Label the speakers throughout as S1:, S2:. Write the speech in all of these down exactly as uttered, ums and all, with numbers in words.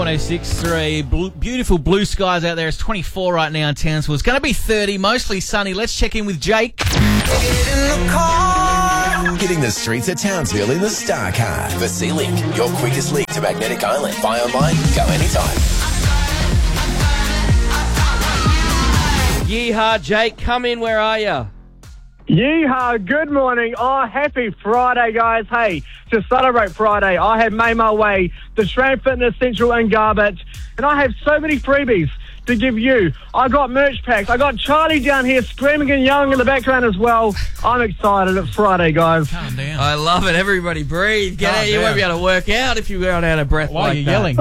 S1: one oh six point three, blue, beautiful blue skies out there. It's twenty-four right now in Townsville. It's going to be thirty, mostly sunny. Let's check in with Jake.
S2: Get in the car. Hitting the streets of Townsville in the Star Car. For C-Link, your quickest link to Magnetic Island. Buy online, go anytime.
S3: Yeehaw, Jake, come in, where are you?
S4: Yeehaw, good morning. Oh, happy Friday, guys. Hey, to celebrate Friday, I have made my way to Strand Fitness Central in Garbage, and I have so many freebies to give you. I got merch packs. I got Charlie down here screaming and yelling in the background as well. I'm excited. It's Friday, guys.
S1: Calm down.
S3: I love it. Everybody breathe. Get
S1: Calm
S3: out. You
S1: down.
S3: won't be able to work out if you run out of breath
S1: Why
S3: like
S1: are you
S3: that.
S1: yelling?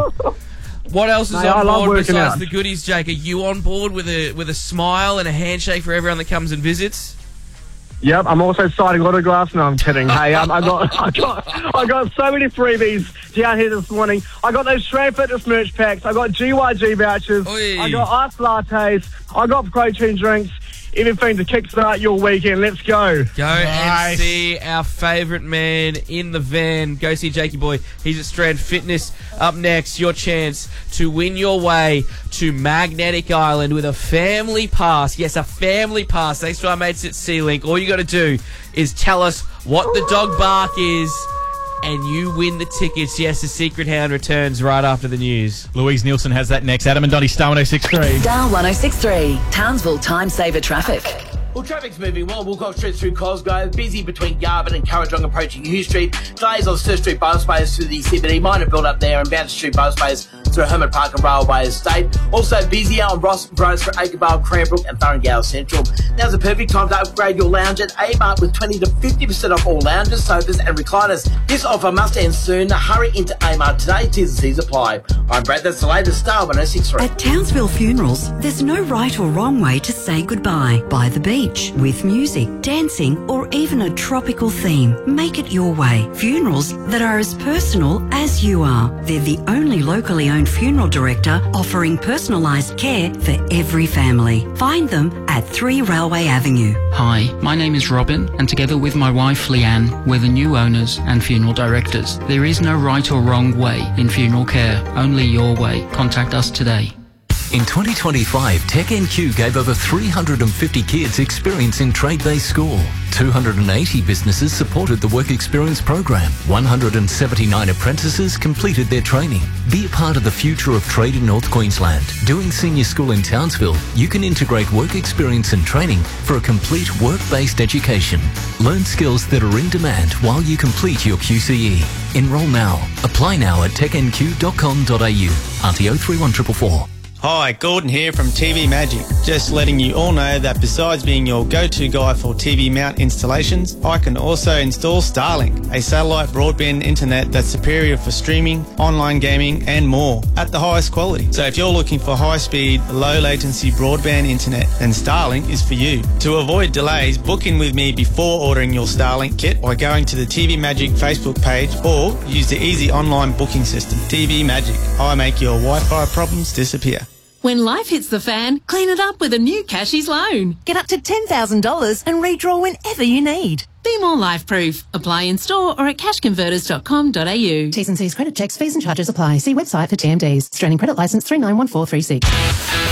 S3: What else is
S4: Mate, I
S3: on
S4: love
S3: board
S4: working
S3: besides
S4: out.
S3: the goodies, Jake? Are you on board with a with a smile and a handshake for everyone that comes and visits?
S4: Yep, I'm also signing autographs. No, I'm kidding. Hey, um, I got, I got, I got so many freebies down here this morning. I got those Strand Fitness merch packs. I got G Y G vouchers.
S3: Oi.
S4: I got iced lattes. I got protein drinks. Everything to kickstart your weekend. Let's go.
S3: Go and
S1: Nice.
S3: see our favourite man in the van. Go see Jakey Boy. He's at Strand Fitness. Up next, your chance to win your way to Magnetic Island with a family pass. Yes, a family pass. Thanks to our mates at C-Link. All you got to do is tell us what the dog bark is, and you win the tickets. Yes, the Secret Hound returns right after the news.
S1: Louise Nielsen has that next. Adam and Donnie, Star one oh six point three.
S5: Star one oh six point three, Townsville Time Saver Traffic.
S6: Well, traffic's moving well. Wilcox Street through Cosgrove, busy between Yarburn and Currajong approaching Hugh Street. Delays on Sir Street Busways through the C B D. Minor build up there, and Bounty Street Busways through Hermit Park and Railway Estate. Also busier on Ross Roads for Acrevale, Cranbrook and Thurngale Central. Now's the perfect time to upgrade your lounge at A-Mart with twenty to fifty percent off all lounges, sofas and recliners. This offer must end soon. Hurry into A-Mart today. T's and C's apply. I'm Brad. That's the latest. Star one oh six point three.
S5: At Townsville Funerals, there's no right or wrong way to say goodbye. By the beach, with music, dancing, or even a tropical theme. Make it your way. Funerals that are as personal as you are. They're the only locally owned funeral director offering personalised care for every family. Find them at three Railway Avenue.
S7: Hi, my name is Robin, and together with my wife Leanne, we're the new owners and funeral directors. There is no right or wrong way in funeral care, only your way. Contact us today.
S2: In twenty twenty-five, Tech N Q gave over three hundred fifty kids experience in trade-based school. two hundred eighty businesses supported the Work Experience program. one hundred seventy-nine apprentices completed their training. Be a part of the future of trade in North Queensland. Doing senior school in Townsville, you can integrate work experience and training for a complete work-based education. Learn skills that are in demand while you complete your Q C E. Enrol now. Apply now at tech n q dot com dot a u. R T O three one four four four.
S8: Hi, Gordon here from T V Magic. Just letting you all know that besides being your go-to guy for T V mount installations, I can also install Starlink, a satellite broadband internet that's superior for streaming, online gaming and more at the highest quality. So if you're looking for high-speed, low-latency broadband internet, then Starlink is for you. To avoid delays, book in with me before ordering your Starlink kit by going to the T V Magic Facebook page or use the easy online booking system. T V Magic. I make your Wi-Fi problems disappear.
S9: When life hits the fan, clean it up with a new Cashies loan. Get up to ten thousand dollars and redraw whenever you need. Be more life-proof. Apply in store or at cash converters dot com dot a u.
S10: T's and C's credit checks, fees and charges apply. See website for T M Ds. Australian credit licence three nine one four three six.
S2: Do it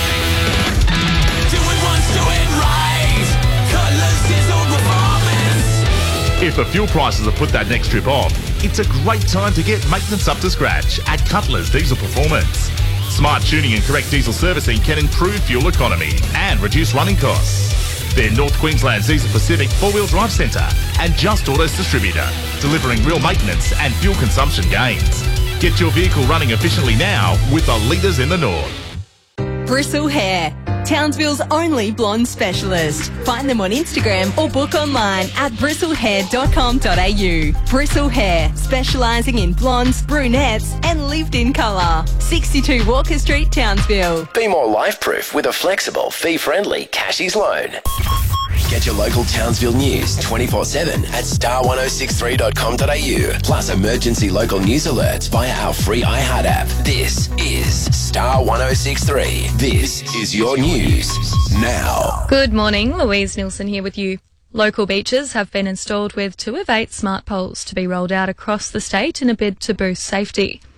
S2: once, do it right. Colour Sizzle Performance.
S11: If the fuel prices have put that next trip off, it's a great time to get maintenance up to scratch at Cutler's Diesel Performance. Smart tuning and correct diesel servicing can improve fuel economy and reduce running costs. They're North Queensland's Diesel Pacific four-wheel drive centre and Just Autos distributor, delivering real maintenance and fuel consumption gains. Get your vehicle running efficiently now with the leaders in the north.
S9: Bristle Hair, Townsville's only blonde specialist. Find them on Instagram or book online at bristle hair dot com dot a u. Bristle Hair, specialising in blondes, brunettes and lived-in colour. sixty-two Walker Street, Townsville.
S2: Be more life-proof with a flexible, fee-friendly Cashies loan. Get your local Townsville news twenty-four seven at star one oh six three dot com dot a u. Plus emergency local news alerts via our free iHeart app. This is Star one oh six three. This is your news now.
S12: Good morning, Louise Nielsen here with you. Local beaches have been installed with two of eight smart poles to be rolled out across the state in a bid to boost safety.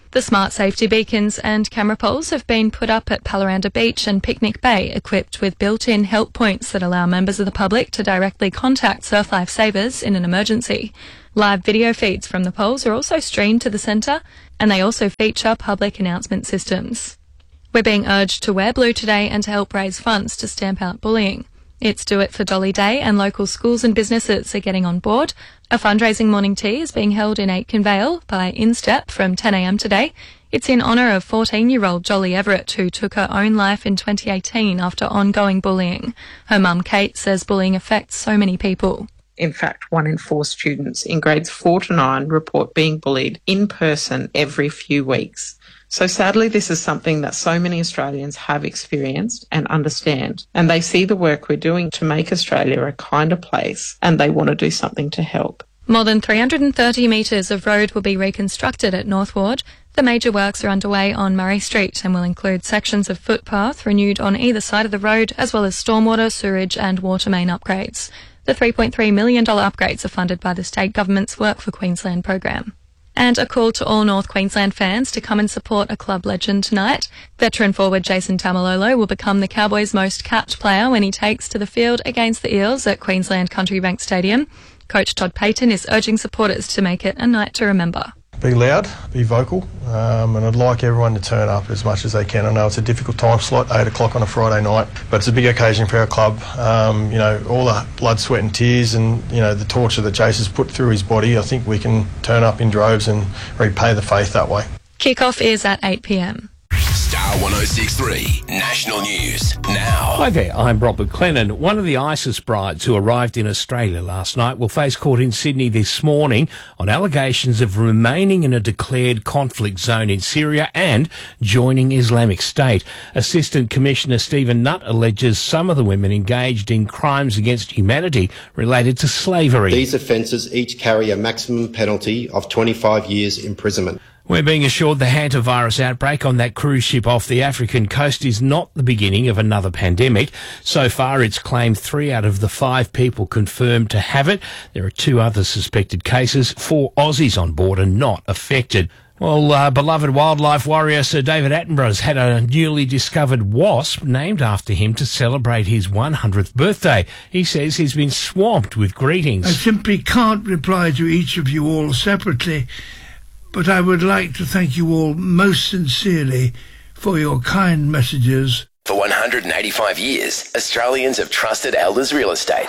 S12: The smart safety beacons and camera poles have been put up at Palaranda Beach and Picnic Bay, equipped with built-in help points that allow members of the public to directly contact surf lifesavers in an emergency. Live video feeds from the poles are also streamed to the centre, and they also feature public announcement systems. We're being urged to wear blue today and to help raise funds to stamp out bullying. It's Do It for Dolly Day, and local schools and businesses are getting on board. A fundraising morning tea is being held in Aitken Vale by Instep from ten a m today. It's in honour of fourteen-year-old Jolly Everett, who took her own life in twenty eighteen after ongoing bullying. Her mum, Kate, says bullying affects so many people.
S13: In fact, one in four students in grades four to nine report being bullied in person every few weeks. So sadly, this is something that so many Australians have experienced and understand, and they see the work we're doing to make Australia a kinder place, and they want to do something to help.
S12: More than three hundred thirty metres of road will be reconstructed at North Ward. The major works are underway on Murray Street and will include sections of footpath renewed on either side of the road, as well as stormwater, sewerage and water main upgrades. The three point three million dollars upgrades are funded by the state government's Work for Queensland program. And a call to all North Queensland fans to come and support a club legend tonight. Veteran forward Jason Tamalolo will become the Cowboys' most capped player when he takes to the field against the Eels at Queensland Country Bank Stadium. Coach Todd Payton is urging supporters to make it a night to remember.
S14: Be loud, be vocal, um, and I'd like everyone to turn up as much as they can. I know it's a difficult time slot, eight o'clock on a Friday night, but it's a big occasion for our club. Um, you know, all the blood, sweat and tears and, you know, the torture that Jace has put through his body, I think we can turn up in droves and repay the faith that way.
S12: Kick-off is at eight p m.
S15: Star one oh six three National News now.
S16: Hi there, I'm Robert Clennon. One of the ISIS brides who arrived in Australia last night will face court in Sydney this morning on allegations of remaining in a declared conflict zone in Syria and joining Islamic State. Assistant Commissioner Stephen Nutt alleges some of the women engaged in crimes against humanity related to slavery.
S17: These offences each carry a maximum penalty of twenty-five years imprisonment.
S16: We're being assured the hantavirus outbreak on that cruise ship off the African coast is not the beginning of another pandemic. So far, it's claimed three out of the five people confirmed to have it. There are two other suspected cases. Four Aussies on board are not affected. Well, uh, beloved wildlife warrior Sir David Attenborough's had a newly discovered wasp named after him to celebrate his one hundredth birthday. He says he's been swamped with greetings.
S18: I simply can't reply to each of you all separately, but I would like to thank you all most sincerely for your kind messages.
S15: For one hundred eighty-five years, Australians have trusted Elders Real Estate.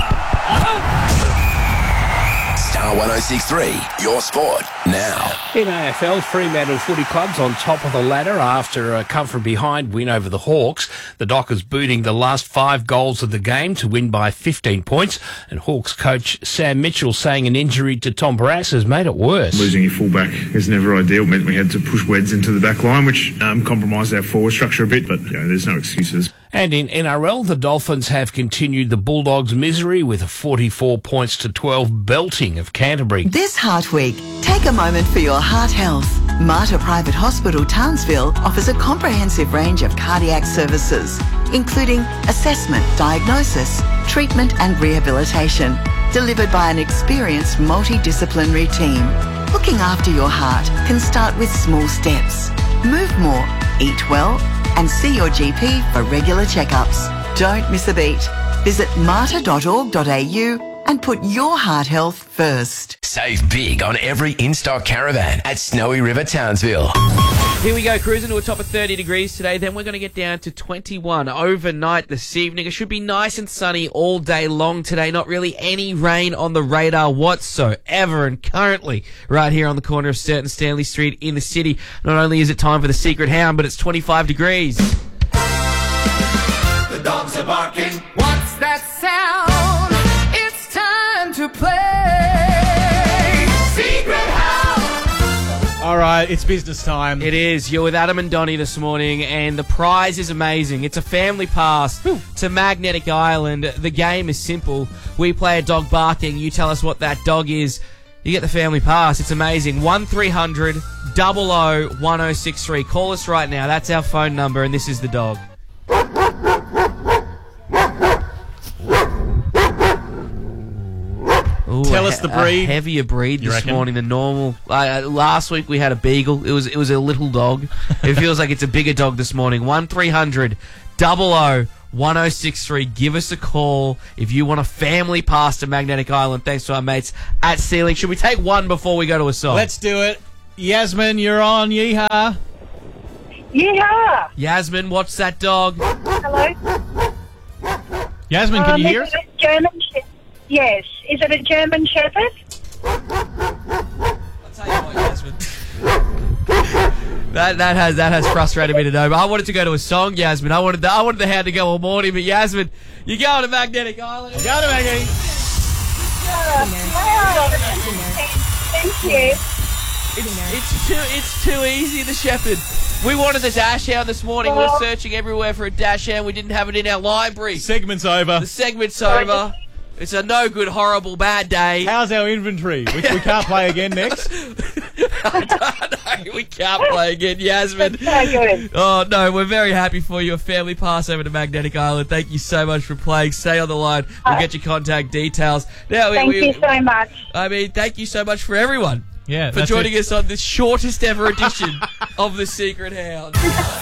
S15: Star one oh six three, your sport now.
S16: In A F L, Fremantle Footy Club's on top of the ladder after a come-from-behind win over the Hawks. The Dockers booting the last five goals of the game to win by fifteen points, and Hawks coach Sam Mitchell saying an injury to Tom Barrass has made it worse.
S19: Losing your fullback is never ideal. It meant we had to push Weds into the back line, which um, compromised our forward structure a bit, but you know, there's no excuses.
S16: And in N R L, the Dolphins have continued the Bulldogs' misery with a forty-four points to twelve belting of Canterbury.
S20: This Heart Week, take a moment for your heart health. Mater Private Hospital Townsville offers a comprehensive range of cardiac services, including assessment, diagnosis, treatment and rehabilitation, delivered by an experienced multidisciplinary team. Looking after your heart can start with small steps. Move more, eat well, and see your G P for regular checkups. Don't miss a beat. Visit mater dot org dot a u and put your heart health first.
S15: Save big on every in-stock caravan at Snowy River Townsville.
S3: Here we go, cruising to a top of thirty degrees today. Then we're going to get down to twenty-one overnight this evening. It should be nice and sunny all day long today. Not really any rain on the radar whatsoever. And currently, right here on the corner of Sturt and Stanley Street in the city, not only is it time for the Secret Hound, but it's twenty-five degrees.
S21: The dogs are barking. What's that sound? It's time to play Secret Hound.
S1: All right, it's business time.
S3: It is. You're with Adam and Donnie this morning, and the prize is amazing. It's a family pass Woo. to Magnetic Island. The game is simple. We play a dog barking. You tell us what that dog is. You get the family pass. It's amazing. one three hundred, double oh, one oh six three. Call us right now. That's our phone number, and this is the dog.
S1: Ooh, tell Tell us the breed.
S3: A heavier breed
S1: You
S3: this
S1: reckon?
S3: morning than normal. Uh, last week we had a beagle. It was it was a little dog. It feels like it's a bigger dog this morning. One three hundred double oh one oh six three. Give us a call if you want a family pass to Magnetic Island. Thanks to our mates at Sealing. Should we take one before we go to a song?
S1: Let's do it. Yasmin, you're on. Yeehaw.
S4: Yeehaw!
S3: Yasmin, what's that dog?
S4: Hello?
S1: Yasmin, can
S4: Um,
S1: you hear
S4: is
S1: us?
S4: it a German she- Yes. Is it a German Shepherd?
S3: That that has that has frustrated me to know. But I wanted to go to a song, Yasmin. I wanted the, I wanted the hound to go all morning, but Yasmin, you going to Magnetic Island?
S1: Go to Magnetic.
S4: Thank you.
S3: It's, it's too it's too easy, the Shepherd. We wanted the dash hound this morning. We were searching everywhere for a dash hound. We didn't have it in our library.
S1: Segment's over.
S3: The segment's over. It's a no good, horrible, bad day.
S1: How's our inventory? We, we can't play again next.
S3: We can't play again, Yasmin.
S4: That's so good.
S3: Oh, no, we're very happy for you. A family pass over to Magnetic Island. Thank you so much for playing. Stay on the line. We'll get your contact details. Now, we,
S4: Thank
S3: we,
S4: you so much.
S3: I mean, thank you so much for everyone.
S1: Yeah,
S3: for
S1: that's
S3: joining
S1: it.
S3: us on this shortest ever edition of The Secret Hound.